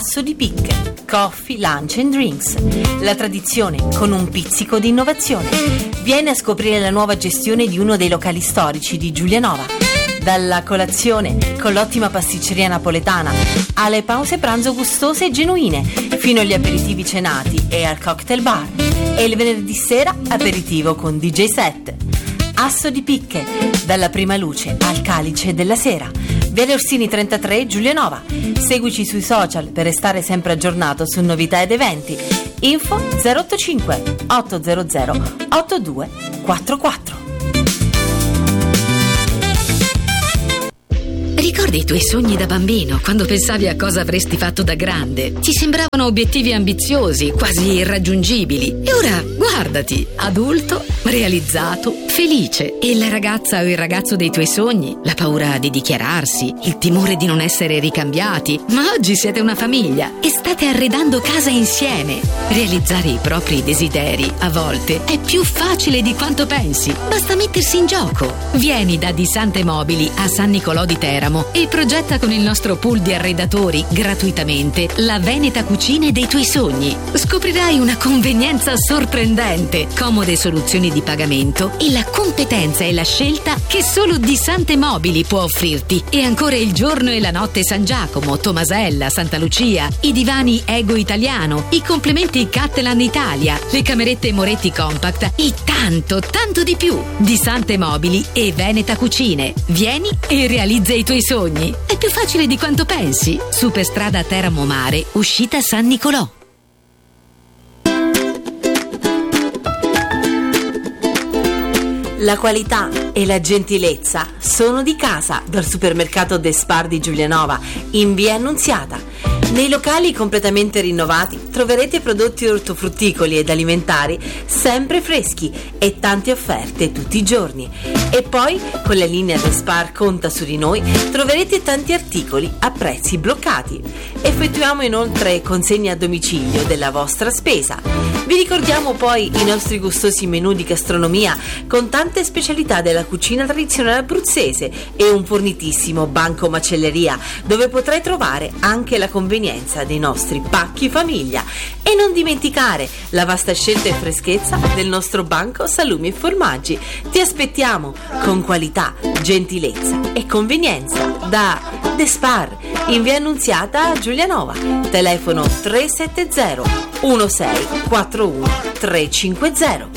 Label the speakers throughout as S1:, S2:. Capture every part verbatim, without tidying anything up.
S1: Asso di Picche, Coffee, Lunch and Drinks. La tradizione con un pizzico di innovazione. Vieni a scoprire la nuova gestione di uno dei locali storici di Giulianova. Dalla colazione con l'ottima pasticceria napoletana alle pause pranzo gustose e genuine, fino agli aperitivi cenati e al cocktail bar. E il venerdì sera aperitivo con D J set. Asso di Picche, dalla prima luce al calice della sera. Viale Orsini trentatré, Giulianova. Seguici sui social per restare sempre aggiornato su novità ed eventi. Info zero otto cinque otto zero zero otto due quattro quattro.
S2: Ricordi i tuoi sogni da bambino, quando pensavi a cosa avresti fatto da grande? Ti sembravano obiettivi ambiziosi, quasi irraggiungibili. E ora, guardati, adulto, realizzato, felice. E la ragazza o il ragazzo dei tuoi sogni? La paura di dichiararsi, il timore di non essere ricambiati. Ma oggi siete una famiglia e state arredando casa insieme. Realizzare i propri desideri, a volte, è più facile di quanto pensi. Basta mettersi in gioco. Vieni da Di Sante Mobili a San Nicolò di Teramo e progetta con il nostro pool di arredatori gratuitamente la Veneta cucina dei tuoi sogni. Scoprirai una convenienza sorprendente, comode soluzioni di pagamento e la competenza e la scelta che solo Di Sante Mobili può offrirti. E ancora il giorno e la notte San Giacomo, Tomasella, Santa Lucia, i divani Ego Italiano, i complementi Cattelan Italia, le camerette Moretti Compact e tanto, tanto di più. Di Sante Mobili e Veneta Cucine. Vieni e realizza i tuoi sogni. È più facile di quanto pensi. Superstrada Teramo Mare, uscita San Nicolò.
S1: La qualità e la gentilezza sono di casa dal supermercato Despar di Giulianova in via Annunziata. Nei locali completamente rinnovati troverete prodotti ortofrutticoli ed alimentari sempre freschi e tante offerte tutti i giorni. E poi con la linea Despar Conta su di noi troverete tanti articoli a prezzi bloccati. Effettuiamo inoltre consegne a domicilio della vostra spesa. Vi ricordiamo poi i nostri gustosi menù di gastronomia con tante specialità della cucina tradizionale abruzzese e un fornitissimo banco macelleria dove potrai trovare anche la convenienza dei nostri pacchi famiglia. E non dimenticare la vasta scelta e freschezza del nostro banco salumi e formaggi. Ti aspettiamo con qualità, gentilezza e convenienza da Despar in via Annunziata a Giulianova. Telefono tre sette zero uno sei quattro uno tre cinque zero.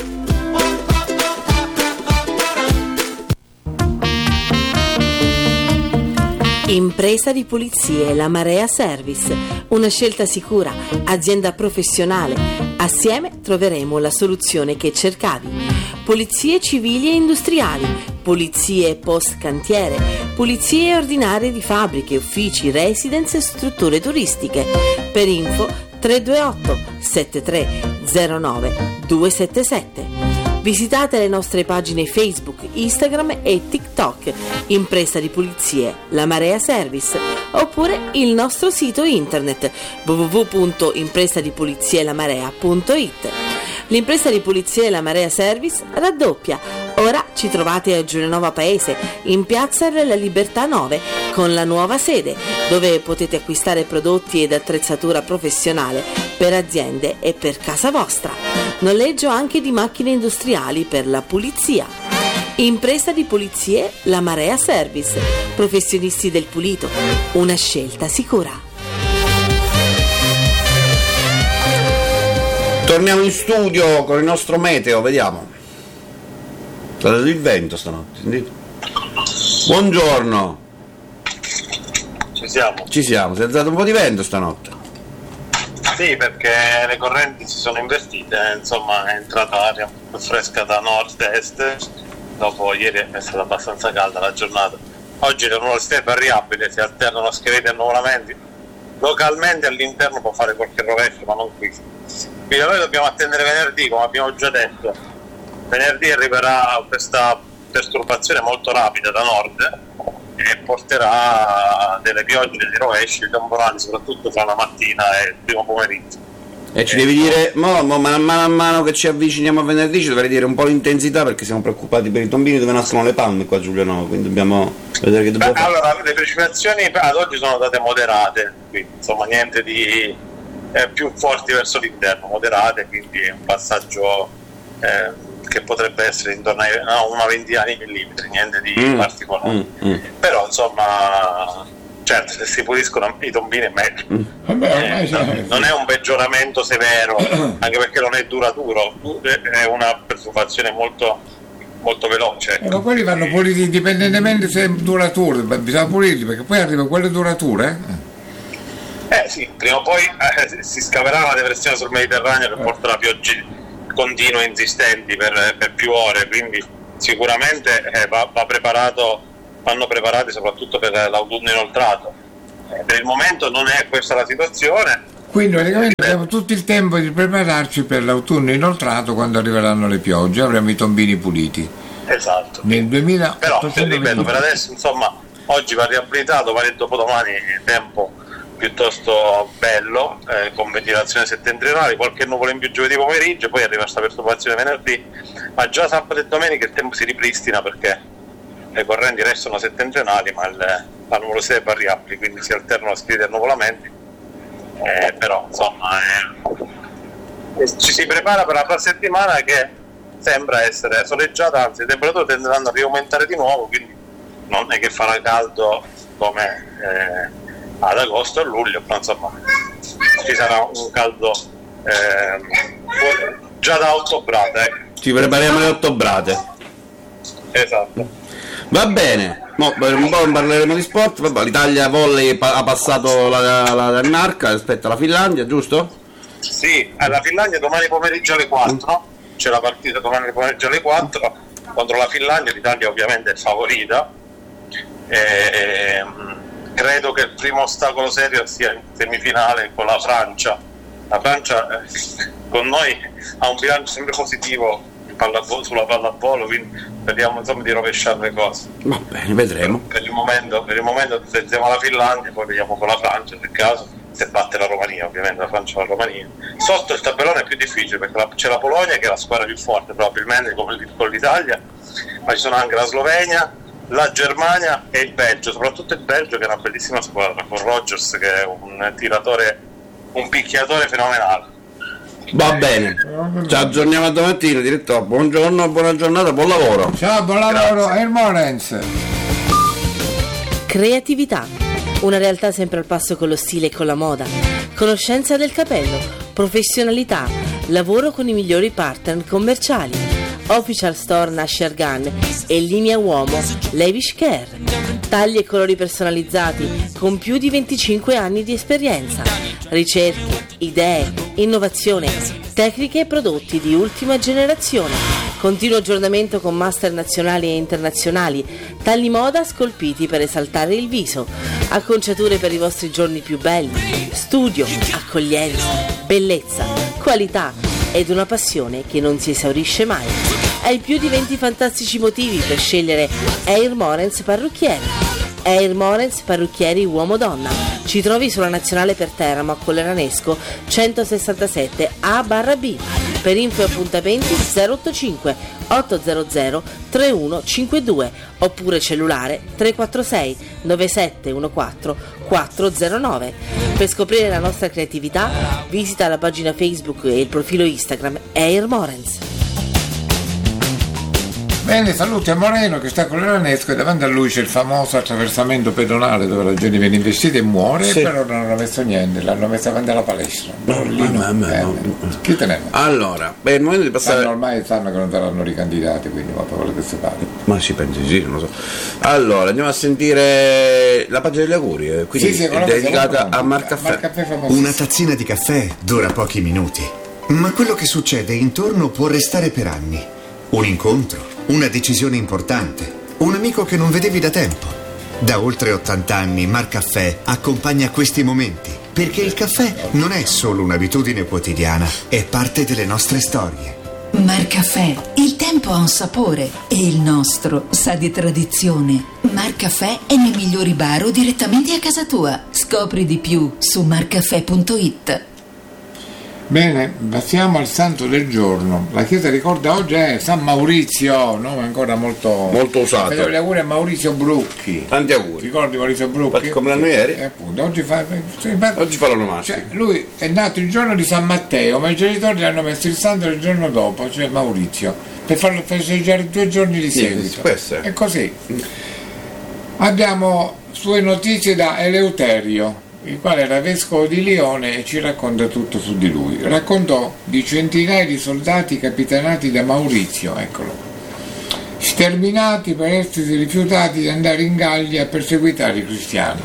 S1: Impresa di pulizie La Marea Service, una scelta sicura, azienda professionale. Assieme troveremo la soluzione che cercavi. Pulizie civili e industriali, pulizie post cantiere, pulizie ordinarie di fabbriche, uffici, residence e strutture turistiche. Per info tre due otto sette tre zero nove due sette sette. Visitate le nostre pagine Facebook, Instagram e TikTok, Impresa di Pulizie La Marea Service, oppure il nostro sito internet w w w punto impresa di pulizie la marea punto i t. L'Impresa di Pulizie La Marea Service raddoppia. Ora ci trovate a Giulianova Paese, in Piazza della Libertà nove, con la nuova sede, dove potete acquistare prodotti ed attrezzatura professionale per aziende e per casa vostra. Noleggio anche di macchine industriali per la pulizia. Impresa di Pulizie La Marea Service, professionisti del pulito, una scelta sicura.
S3: Torniamo in studio con il nostro meteo, vediamo. Sta dando il vento stanotte, sentite? Buongiorno.
S4: Ci siamo.
S3: Ci siamo, si è alzato un po' di vento stanotte.
S4: Sì, perché le correnti si sono invertite, insomma è entrata aria più fresca da nord-est, dopo ieri è stata abbastanza calda la giornata. Oggi le nuvolosità è variabile, si alternano scheletri e annuvolamenti. Localmente all'interno può fare qualche rovescio, ma non qui. Quindi noi dobbiamo attendere venerdì, come abbiamo già detto. Venerdì arriverà questa perturbazione molto rapida da nord e porterà delle piogge, dei rovesci, temporali, soprattutto fra la mattina e il primo pomeriggio.
S3: E ci devi dire, mo, mo, man mano a mano che ci avviciniamo a venerdì, ci dovrei dire un po' l'intensità, perché siamo preoccupati per i tombini dove nascono le palme qua a Giulianova, quindi dobbiamo vedere che dobbiamo
S4: Beh,
S3: fare.
S4: Allora, le precipitazioni ad oggi sono state moderate, quindi insomma niente di eh, più forti verso l'interno, moderate, quindi è un passaggio eh, che potrebbe essere intorno a no, una ventina di millimetri, niente di
S3: Mm,
S4: particolare.
S3: mm, mm.
S4: Però insomma, certo, se si puliscono i tombini è meglio.
S3: Mm.
S5: Vabbè, ormai
S4: Eh,
S5: siamo-
S4: non è un peggioramento severo, anche perché non è duraturo, è una preoccupazione molto, molto veloce.
S5: Eh, ma quelli vanno puliti indipendentemente se è duraturo, bisogna pulirli perché poi arriva quelle durature. Eh?
S4: Eh sì, prima o poi eh, si scaverà una depressione sul Mediterraneo che porterà piogge continue e insistenti per, per più ore, quindi sicuramente eh, va, va preparato, vanno preparati soprattutto per l'autunno inoltrato. Eh, per il momento non è questa la situazione.
S5: Quindi praticamente abbiamo tutto il tempo di prepararci per l'autunno inoltrato quando arriveranno le piogge, avremo i tombini puliti.
S4: Esatto.
S5: Nel
S4: Però,
S5: duemilaottocentoventi.
S4: ripeto, per adesso insomma, oggi va riabilitato, domani e dopodomani tempo piuttosto bello, eh, con ventilazione settentrionale, qualche nuvola in più giovedì pomeriggio, poi arriva questa perturbazione venerdì, ma già sabato e domenica il tempo si ripristina perché le correnti restano settentrionali, ma il, la nuvolosità è variabile, quindi si alternano schieri e nuvolamenti, eh, però insomma eh, ci si prepara per la prossima settimana che sembra essere soleggiata, anzi le temperature tenderanno a riaumentare di nuovo, quindi non è che farà caldo come eh, ad agosto e luglio, però insomma ci sarà un caldo eh, già da ottobrate, ecco.
S3: Ci prepariamo le ottobrate.
S4: Esatto.
S3: Va bene, mo, per un po' parleremo di sport. Vabbè, l'Italia volley pa- ha passato la, la Danimarca, aspetta la Finlandia, giusto?
S4: Sì, alla Finlandia domani pomeriggio alle quattro, c'è la partita domani pomeriggio alle quattro contro la Finlandia, l'Italia ovviamente è favorita. E, credo che il primo ostacolo serio sia in semifinale con la Francia. La Francia eh, con noi ha un bilancio sempre positivo in pallavolo, sulla pallavolo, quindi vediamo insomma di rovesciare le cose.
S3: Va bene, vedremo.
S4: Per il momento, per il momento pensiamo alla Finlandia, poi vediamo con la Francia nel caso, se batte la Romania, ovviamente la Francia e la Romania. Sotto il tabellone è più difficile perché la, c'è la Polonia che è la squadra più forte probabilmente come con l'Italia, ma ci sono anche la Slovenia, la Germania e il Belgio, soprattutto il Belgio che è una bellissima squadra con Rodgers che è un tiratore, un picchiatore fenomenale.
S3: Va bene, ci aggiorniamo a domattina, direttore. Buongiorno, buona giornata, buon lavoro.
S5: Ciao, buon lavoro, Hermonens.
S1: Creatività, una realtà sempre al passo con lo stile e con la moda. Conoscenza del capello, professionalità, lavoro con i migliori partner commerciali. Official Store Nasher Gun e linea uomo Lavish Care. Tagli e colori personalizzati con più di venticinque anni di esperienza. Ricerche, idee, innovazione, tecniche e prodotti di ultima generazione. Continuo aggiornamento con master nazionali e internazionali. Tagli moda scolpiti per esaltare il viso. Acconciature per i vostri giorni più belli. Studio, accoglienza, bellezza, qualità ed una passione che non si esaurisce mai. Hai più di venti fantastici motivi per scegliere Air Morens Parrucchieri. Air Morens Parrucchieri uomo-donna. Ci trovi sulla Nazionale per Teramo a Colleranesco centosessantasette A barra B. Per info e appuntamenti zero otto cinque otto zero zero tre uno cinque due oppure cellulare tre quattro sei nove sette uno quattro quattro zero nove. Per scoprire la nostra creatività visita la pagina Facebook e il profilo Instagram Air Morens.
S5: Bene, saluti a Moreno che sta con l'Eranesco e davanti a lui c'è il famoso attraversamento pedonale dove la gente viene investita e muore,
S3: Sì.
S5: però non hanno messo niente, l'hanno messo davanti alla palestra. No, lì
S3: ma-
S5: no.
S3: ma-
S5: Eh,
S3: no.
S5: Chi te ne va?
S3: Allora, beh, è il momento di passare.
S5: Sanno, ormai sanno che non saranno ricandidati, quindi va per quello che si pare.
S3: Ma si pensa di sì, non lo so. Allora, andiamo a sentire la pagina degli auguri, eh, quindi
S5: Sì, sì,
S3: è
S5: quello che
S3: dedicata
S5: siamo
S3: a Marcaffè.
S5: Marcaffè famosissimo.
S6: Una tazzina di caffè dura pochi minuti, ma quello che succede intorno può restare per anni. Un incontro, una decisione importante, un amico che non vedevi da tempo. Da oltre ottanta anni Marcaffè accompagna questi momenti, perché il caffè non è solo un'abitudine quotidiana, è parte delle nostre storie.
S7: Marcaffè, il tempo ha un sapore e il nostro sa di tradizione. Marcaffè è nei migliori bar o direttamente a casa tua. Scopri di più su marcaffè punto it.
S5: Bene, passiamo al santo del giorno. La Chiesa ricorda oggi è San Maurizio, nome ancora molto,
S3: molto usato.
S5: Facciamo gli auguri a Maurizio Brucchi.
S3: Tanti auguri.
S5: Ricordi Maurizio Brucchi?
S3: Perché come l'anno ieri?
S5: Eh, appunto, oggi fa,
S3: oggi fa l'onomastico.
S5: Cioè, lui è nato il giorno di San Matteo, ma i genitori gli hanno messo il santo il giorno dopo, cioè Maurizio, per farlo festeggiare due giorni di seguito.
S3: Sì,
S5: è così. Abbiamo sue notizie da Eleuterio, il quale era vescovo di Lione e ci racconta tutto su di lui. Raccontò di centinaia di soldati capitanati da Maurizio, eccolo, sterminati per essersi rifiutati di andare in Gallia a perseguitare i cristiani.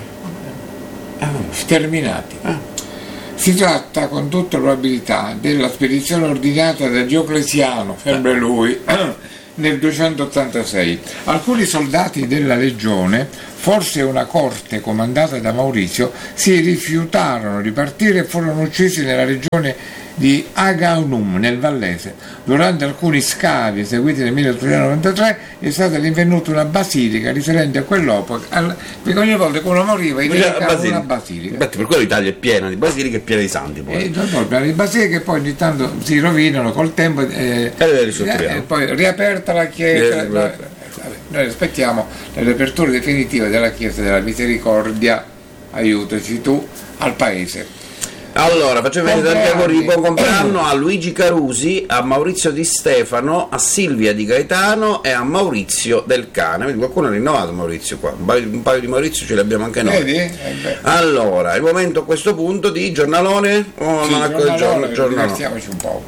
S5: Sterminati. Si tratta con tutta probabilità della spedizione ordinata da Diocleziano, sempre lui, nel duecentottantasei. Alcuni soldati della legione, forse una corte comandata da Maurizio, si rifiutarono di partire e furono uccisi nella regione di Agaunum, nel Vallese. Durante alcuni scavi eseguiti nel milleottocentonovantatré è stata rinvenuta una basilica risalente a quell'epoca, perché ogni volta che uno moriva indicava una basilica.
S3: Infatti per quello l'Italia è piena di basiliche e piena di santi. Poi.
S5: E dopo le basiliche poi ogni tanto si rovinano col tempo eh, e poi riaperta la chiesa. Noi, noi aspettiamo le riaperture definitive della Chiesa della Misericordia, aiutaci tu, al paese.
S3: Allora, facciamo vedere tanti auguri di buon compleanno a Luigi Carusi, a Maurizio Di Stefano, a Silvia Di Gaetano e a Maurizio Del Cane. Vedi, qualcuno ha rinnovato Maurizio qua, un paio, un paio di Maurizio ce li abbiamo anche noi.
S5: Vedi? Eh
S3: allora, è il momento a questo punto di giornalone o
S5: sì,
S3: non è quel giorno?
S5: Divertiamoci un po'.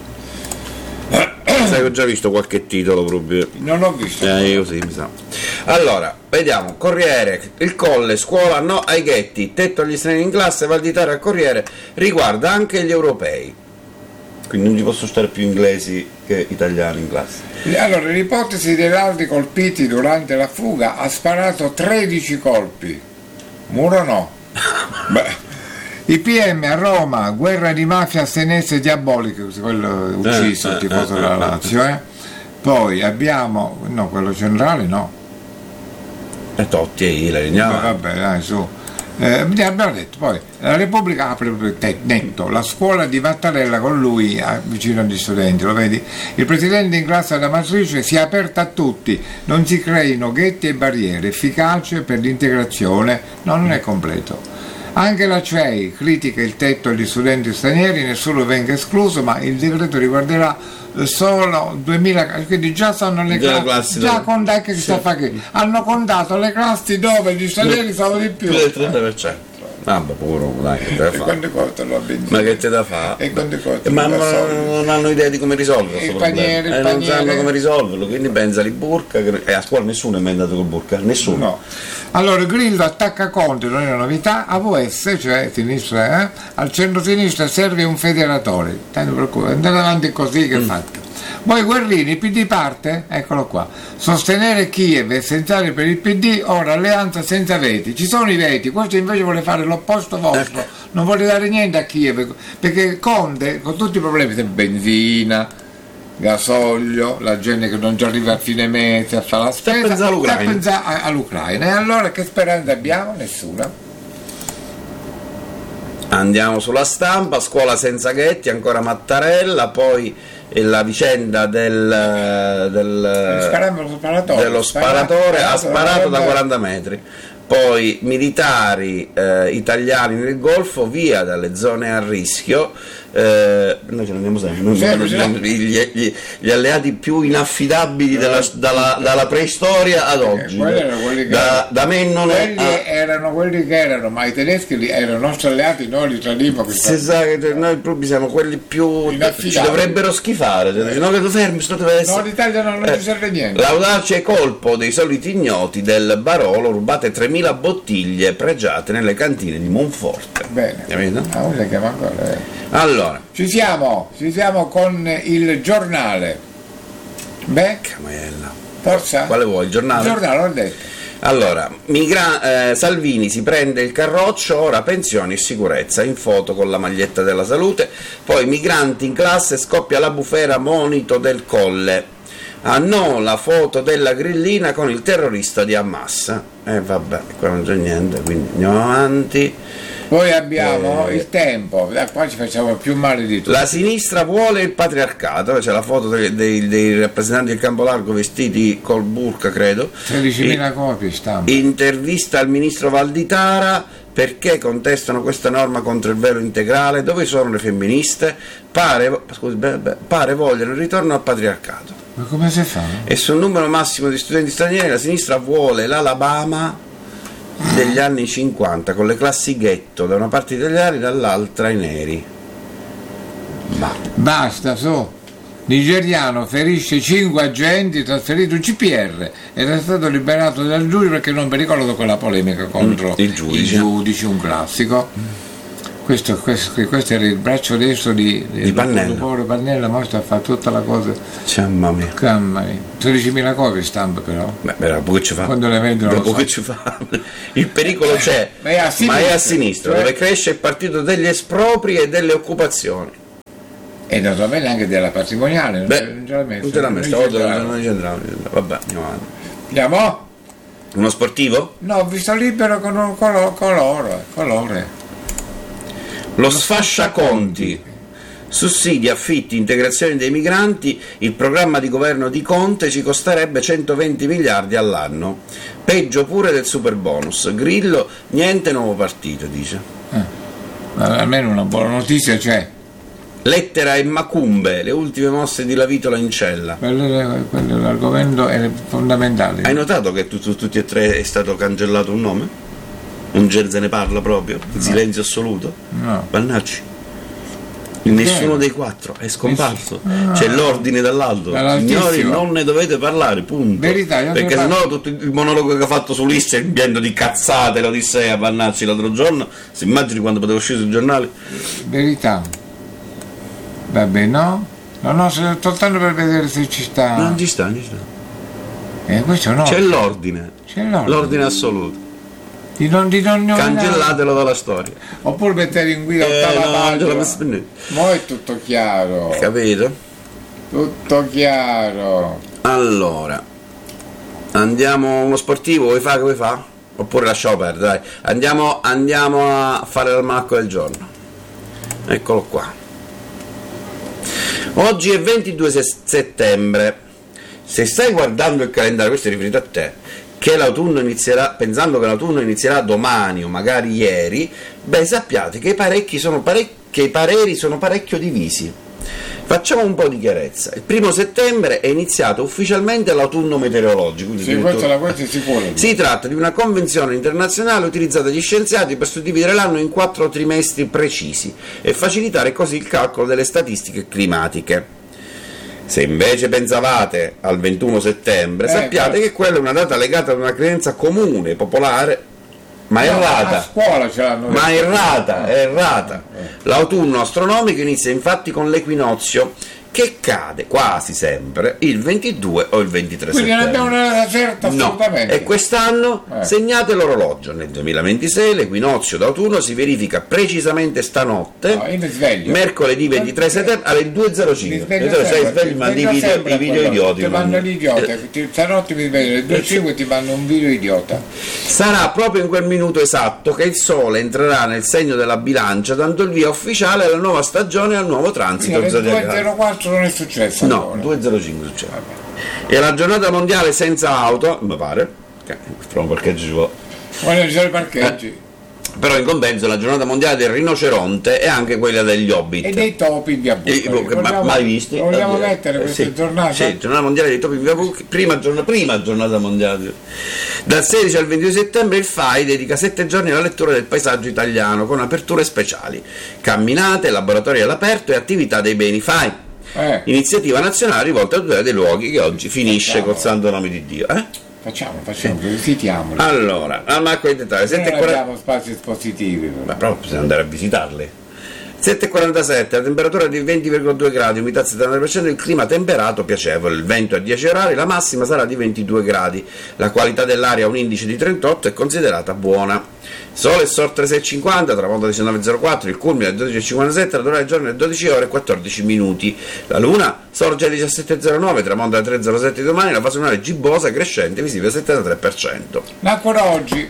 S3: Sai che ho già visto qualche titolo proprio.
S5: Non ho visto.
S3: Eh, io sì, mi sa. Allora, vediamo, Corriere, il Colle, scuola no ai ghetti, tetto agli stranieri in classe, Valditara al Corriere, riguarda anche gli europei. Quindi non ci possono stare più inglesi che italiani in classe.
S5: Allora, l'ipotesi degli altri colpiti durante la fuga ha sparato tredici colpi. Muro no. Beh. I P M a Roma, guerra di mafia senese diabolica, quello ucciso, il tifoso della Lazio, eh? Poi abbiamo, no, quello centrale no.
S3: E Totti e Ilari, andiamo.
S5: Vabbè, dai, su. Eh, abbiamo detto, poi la Repubblica apre netto, la scuola di Mattarella con lui a, vicino agli studenti, lo vedi? Il presidente in classe alla matrice si è aperta a tutti, non si creino ghetti e barriere, efficace per l'integrazione, no, non è completo. Anche la C E I critica il tetto agli studenti stranieri, nessuno venga escluso, ma il decreto riguarderà solo duemila, quindi già sono le
S3: già
S5: classi, già contate che sì. sta che hanno contato le classi dove gli stranieri sono di più.
S3: Più del trenta per cento. Vabbè, pure, dai, che te da fa? Ma che te da fa?
S5: E eh,
S3: ma non, non hanno idea di come risolverlo questo
S5: paniere,
S3: problema. Eh, non sanno come risolverlo, quindi pensa di burka, che, e a scuola nessuno è mai andato col burka, nessuno.
S5: No. Allora Grillo attacca Conte, non è una novità, A V S, cioè sinistra, eh? Al centro-sinistra serve un federatore, tanto per cui andate avanti così che mm. fatto. Poi Guerrini, P D parte, eccolo qua, sostenere Kiev è essenziale per il P D, ora alleanza senza veti, ci sono i veti, questo invece vuole fare l'opposto vostro, ecco. Non vuole dare niente a Kiev, perché Conte con tutti i problemi, benzina, gasolio, la gente che non ci arriva a fine mese a fare la spesa, sta
S3: all'Ucraina.
S5: Pensa all'Ucraina. E allora che speranza abbiamo? Nessuna.
S3: Andiamo sulla Stampa, scuola senza ghetti, ancora Mattarella, poi la vicenda del, del
S5: sparatore,
S3: dello sparatore, ha sparato da quaranta metri. Poi militari eh, italiani nel Golfo, via dalle zone a rischio. Eh, noi ce ne andiamo sempre, noi
S5: sempre
S3: siamo gli, gli, gli alleati più inaffidabili della, dalla, dalla preistoria ad oggi,
S5: eh,
S3: da, da Mennone
S5: quelli
S3: a...
S5: erano quelli che erano, ma i tedeschi erano nostri alleati, noi li tradimmo.
S3: Si sa che noi proprio siamo quelli più ci dovrebbero schifare, cioè, no, che tu fermi, sto deve essere...
S5: no, l'Italia non, non
S3: eh,
S5: ci serve niente.
S3: L'audace colpo dei soliti ignoti del Barolo, rubate tremila bottiglie pregiate nelle cantine di Monforte.
S5: Bene,
S3: ah,
S5: si chiama ancora, eh.
S3: Allora,
S5: ci siamo, ci siamo con il giornale. Beh,
S3: Camella.
S5: Forza?
S3: Quale vuoi? Il giornale?
S5: Il giornale, l'ho detto.
S3: Allora, migra- eh, Salvini si prende il carroccio, ora pensioni e sicurezza, in foto con la maglietta della salute. Poi migranti in classe, scoppia la bufera, monito del Colle. Ah no, la foto della grillina con il terrorista di Hamas. E eh, vabbè, qua non c'è niente, quindi andiamo avanti.
S5: Poi abbiamo
S3: Eh.
S5: il tempo, da qua ci facciamo più male di tutto.
S3: La sinistra vuole il patriarcato, c'è la foto dei, dei- dei rappresentanti del campo largo vestiti col burka, credo.
S5: tredicimila copie stampa.
S3: Intervista al ministro Valditara, perché contestano questa norma contro il velo integrale, dove sono le femministe? Pare, scusi, beh, beh, pare vogliono il ritorno al patriarcato.
S5: Ma come si fa?
S3: E sul numero massimo di studenti stranieri la sinistra vuole l'Alabama degli anni cinquanta, con le classi ghetto, da una parte italiani, dall'altra i neri. Ma
S5: Basta, so. Nigeriano ferisce cinque agenti, trasferito in C P R, era stato liberato dal giudice perché non mi ricordo quella polemica contro
S3: Il giudice.
S5: i giudici, un classico. Questo, questo, questo era il braccio destro di,
S3: Di Pannella.
S5: povero Pannella, ma sta a fare tutta la cosa.
S3: mamma mia.
S5: Mamma mia. tredicimila copie stampa però.
S3: Beh, beh, dopo che ci fa?
S5: Quando le vendono lo
S3: Dopo
S5: so.
S3: che ci fa? Il pericolo c'è,
S5: Ma è a sinistra,
S3: ma è a sinistra,
S5: cioè-
S3: dove cresce il partito degli espropri e delle occupazioni.
S5: E naturalmente anche della patrimoniale, non
S3: Beh,
S5: ce- non ce l'ha messa.
S3: non ce l'ha
S5: non
S3: messa,
S5: ci
S3: stavolta
S5: entrava.
S3: non ci entrava, non ci entrava. Vabbè, andiamo avanti.
S5: Andiamo?
S3: Uno sportivo?
S5: No, ho visto libero con un colo- colore, colore.
S3: Lo sfasciaconti. Sussidi, affitti, integrazione dei migranti, il programma di governo di Conte ci costerebbe centoventi miliardi all'anno. Peggio pure del super bonus. Grillo, niente nuovo partito, dice.
S5: Ma almeno una buona notizia c'è.
S3: Lettera e Macumbe, le ultime mosse di Lavitola in cella.
S5: Quello, è- quello è l'argomento è fondamentale.
S3: Hai notato che tu, tu- tutti e tre è stato cancellato un nome? Un gel se ne parla proprio? In silenzio assoluto?
S5: No.
S3: Mannaggia. Nessuno dei quattro è scomparso. C'è l'ordine dall'alto.
S5: Dall'altissimo.
S3: Signori, non ne dovete parlare, punto.
S5: Verità, io
S3: Perché
S5: ne
S3: sennò
S5: parlo.
S3: tutto il monologo che ha fatto su Ulisse è pieno di cazzate, l'Odissea, Vannacci l'altro giorno. Si immagini quando poteva uscire sui giornali?
S5: Verità. Vabbè, no? No, no, se- soltanto per vedere se ci sta.
S3: Non ci sta, non ci sta.
S5: Eh, questo no.
S3: C'è l'ordine.
S5: C'è l'ordine.
S3: L'ordine assoluto.
S5: Di non, di non nominare.
S3: Cancellatelo dalla storia.
S5: Oppure mettere in guida
S3: Eh,
S5: ottava
S3: no, non ce la
S5: pagina.
S3: posso prendere.
S5: Mo' è tutto chiaro.
S3: Capito?
S5: Tutto chiaro.
S3: Allora, andiamo uno sportivo, vuoi fare che vuoi fare? Oppure lasciamo perdere, dai. Andiamo, andiamo a fare l'almanacco del giorno. Eccolo qua. Oggi è ventidue se- settembre. Se stai guardando il calendario, questo è riferito a te, che l'autunno inizierà, pensando che l'autunno inizierà domani o magari ieri, beh, sappiate che i parecchi sono parec- che i pareri sono parecchio divisi. Facciamo un po' di chiarezza. Il primo settembre è iniziato ufficialmente l'autunno meteorologico. quindi
S5: Sì,
S3: addirittura-
S5: questa, la, questa è sicura.
S3: si tratta di una convenzione internazionale utilizzata dagli scienziati per suddividere l'anno in quattro trimestri precisi e facilitare così il calcolo delle statistiche climatiche. Se invece pensavate al ventuno settembre,
S5: Eh,
S3: sappiate
S5: certo.
S3: che quella è una data legata ad una credenza comune, popolare, ma
S5: No, a
S3: errata.
S5: scuola ce l'hanno
S3: Ma
S5: detto.
S3: errata, è errata. L'autunno astronomico inizia infatti con l'equinozio, che cade quasi sempre il ventidue o il ventitré
S5: Quindi non
S3: settembre.
S5: abbiamo una certa
S3: No,
S5: assolutamente.
S3: e quest'anno
S5: Eh.
S3: segnate l'orologio. Nel duemilaventisei l'equinozio d'autunno si verifica precisamente stanotte,
S5: No, io mi sveglio.
S3: mercoledì ventitré settembre alle due e zero
S5: Mi
S3: cinque.
S5: sveglio
S3: Tu sei
S5: sempre,
S3: svegli,
S5: mi
S3: mandi i
S5: sveglio
S3: video,
S5: sempre
S3: i
S5: a
S3: video
S5: quello.
S3: idioti.
S5: Ti
S3: non-
S5: vanno l'idiota,
S3: Eh,
S5: ti- stanotte mi sveglio alle due e cinque ti vanno un video idiota.
S3: Sarà proprio in quel minuto esatto che il Sole entrerà nel segno della bilancia, dando il via ufficiale alla nuova stagione e al nuovo transito
S5: Alle due e
S3: zodiacale.
S5: zero quattro non è successo
S3: No,
S5: ancora.
S3: due e zero cinque succede. E la giornata mondiale senza auto, mi pare, che però un parcheggio ci vuole.
S5: Quando ci sono i parcheggi.
S3: Però in compenso la giornata mondiale del rinoceronte e anche quella degli hobbit.
S5: E dei topi in via Bucca.
S3: Eh, ma-
S5: Vogliamo-
S3: mai visti?
S5: Vogliamo
S3: Eh,
S5: mettere
S3: eh,
S5: questa
S3: sì,
S5: giornata?
S3: Sì, giornata mondiale dei topi in via Bucca, prima giornata, prima giornata mondiale. Dal sedici al ventidue settembre il F A I dedica sette giorni alla lettura del paesaggio italiano con aperture speciali, camminate, laboratori all'aperto e attività dei beni F A I.
S5: Eh,
S3: Iniziativa nazionale rivolta a tutela dei luoghi che oggi finisce
S5: Facciamo.
S3: col santo nome di Dio. Eh?
S5: facciamo, facciamo, visitiamoli.
S3: Allora, al marco dei dettagli,
S5: Noi
S3: sette e
S5: non
S3: quaranta.
S5: abbiamo spazi espositivi. però.
S3: Ma proprio bisogna andare a visitarle. sette e quarantasette, la temperatura di venti virgola due gradi, umidità settantanove per cento, il clima temperato piacevole, il vento a dieci orari, la massima sarà di ventidue gradi, la qualità dell'aria a un indice di trentotto è considerata buona. Sole sorte alle sei e cinquanta, tramonto alle diciannove e zero quattro, il culmine alle dodici e cinquantasette, la durata del giorno è dodici ore e quattordici minuti. La luna sorge alle diciassette e zero nove, tramonta alle tre e zero sette di domani, la fase lunare gibbosa crescente, visibile al settantatré per cento.
S5: Ma ancora oggi,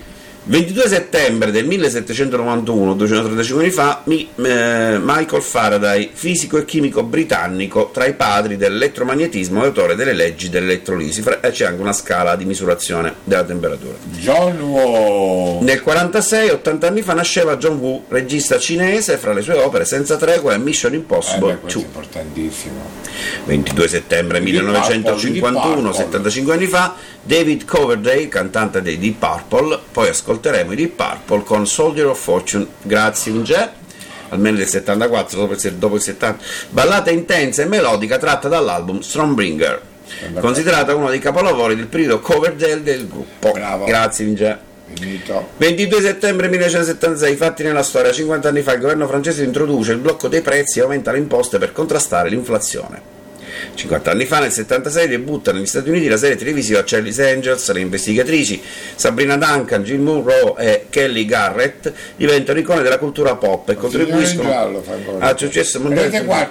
S3: ventidue settembre del millesettecentonovantuno, duecentotrentacinque anni fa, mi, eh, Michael Faraday, fisico e chimico britannico, tra i padri dell'elettromagnetismo e autore delle leggi dell'elettrolisi. Fra- c'è anche una scala di misurazione della temperatura.
S5: John Woo.
S3: Nel quarantasei, ottanta anni fa, nasceva John Woo, regista cinese, fra le sue opere Senza tregua e Mission Impossible
S5: Eh beh, questo è
S3: due.
S5: importantissimo.
S3: ventidue settembre
S5: Deep
S3: millenovecentocinquantuno,
S5: Purple,
S3: settantacinque anni fa, David Coverdale, cantante dei Deep Purple. Poi ascolteremo i Deep Purple con Soldier of Fortune. Grazie Vince, almeno del settantaquattro, dopo il, dopo il settanta. Ballata intensa e melodica tratta dall'album Stormbringer, considerata uno dei capolavori del periodo Coverdale del gruppo.
S5: Bravo.
S3: Grazie Vince.
S5: Finito.
S3: ventidue settembre millenovecentosettantasei, fatti nella storia. cinquanta anni fa il governo francese introduce il blocco dei prezzi e aumenta le imposte per contrastare l'inflazione. cinquanta anni fa, nel settantasei, debutta negli Stati Uniti la serie televisiva Charlie's Angels. Le investigatrici Sabrina Duncan, Jill Munroe e Kelly Garrett diventano icone della cultura pop e contribuiscono
S5: Giallo, fa ancora.
S3: al successo mondiale.
S5: Rete quattro